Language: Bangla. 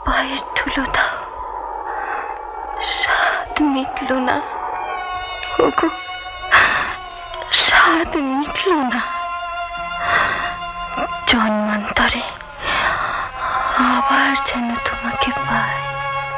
পায়ের ধুলো দাও, স্বাদ মিটল না, ওগো স্বাদ মিটল না। জন্মান্তরে আবার যেন তোমাকে পাই।